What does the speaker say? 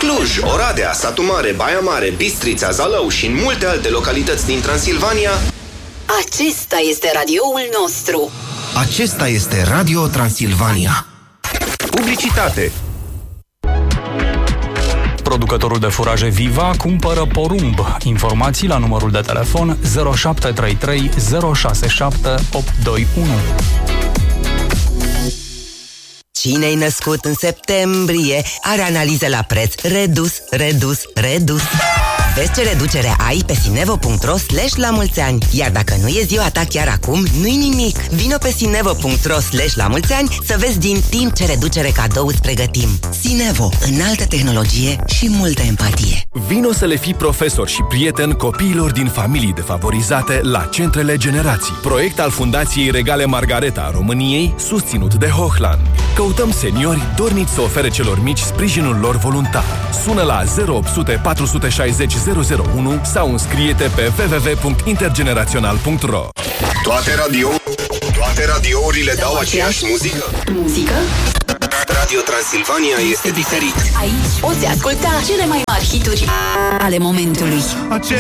Cluj, Oradea, Satu Mare, Baia Mare, Bistrița, Zalău și în multe alte localități din Transilvania. Acesta este radioul nostru. Acesta este Radio Transilvania. Publicitate. Producătorul de furaje Viva cumpără porumb. Informații la numărul de telefon 0733 067 821. Cine-i născut în septembrie are analize la preț redus. Vezi ce reducere ai pe sinevo.ro/lamulțeani. Iar dacă nu e ziua ta chiar acum, nu-i nimic. Vino pe sinevo.ro/lamulțeani să vezi din timp ce reducere cadou îți pregătim. Sinevo, înaltă tehnologie și multă empatie. Vino să le fii profesor și prieten copiilor din familii defavorizate la Centrele Generații. Proiect al Fundației Regale Margareta a României, susținut de Hochland. Căutăm seniori dorniți să ofere celor mici sprijinul lor voluntar. Sună la 0800 460 001 sau înscrie-te pe www.intergenerațional.ro. Toate radiourile dau aceeași muzică? Radio Transilvania este diferit. Aici poți asculta cele mai mari hituri ale momentului.